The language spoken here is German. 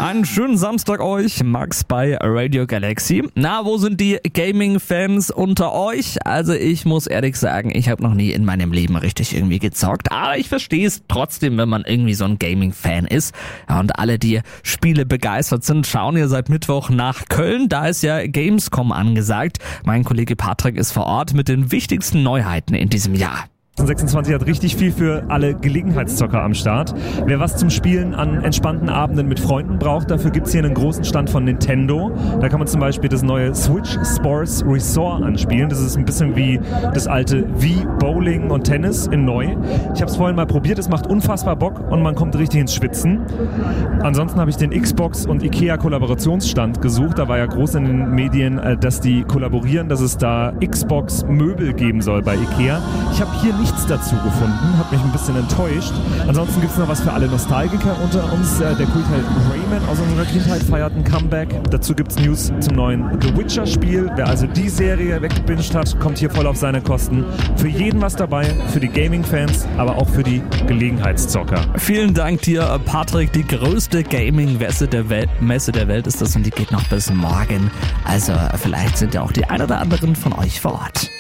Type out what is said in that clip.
Einen schönen Samstag euch, Max bei Radio Galaxy. Na, wo sind die Gaming-Fans unter euch? Also ich muss ehrlich sagen, ich habe noch nie in meinem Leben richtig irgendwie gezockt. Aber ich verstehe es trotzdem, wenn man irgendwie so ein Gaming-Fan ist. Ja, und alle, die Spiele begeistert sind, schauen ja seit Mittwoch nach Köln. Da ist ja Gamescom angesagt. Mein Kollege Patrick ist vor Ort mit den wichtigsten Neuheiten in diesem Jahr. 26 hat richtig viel für alle Gelegenheitszocker am Start. Wer was zum Spielen an entspannten Abenden mit Freunden braucht, dafür gibt's hier einen großen Stand von Nintendo. Da kann man zum Beispiel das neue Switch Sports Resort anspielen. Das ist ein bisschen wie das alte Wii Bowling und Tennis in neu. Ich habe es vorhin mal probiert, es macht unfassbar Bock und man kommt richtig ins Schwitzen. Ansonsten habe ich den Xbox und Ikea Kollaborationsstand gesucht. Da war ja groß in den Medien, dass die kollaborieren, dass es da Xbox Möbel geben soll bei Ikea. Ich habe hier nichts dazu gefunden, hat mich ein bisschen enttäuscht. Ansonsten gibt es noch was für alle Nostalgiker unter uns. Der Kultheld Rayman aus unserer Kindheit feiert ein Comeback. Dazu gibt es News zum neuen The Witcher Spiel. Wer also die Serie weggebinged hat, kommt hier voll auf seine Kosten. Für jeden was dabei, für die Gaming-Fans, aber auch für die Gelegenheitszocker. Vielen Dank dir, Patrick. Die größte Gaming-Messe der Welt ist das und die geht noch bis morgen. Also vielleicht sind ja auch die ein oder anderen von euch vor Ort.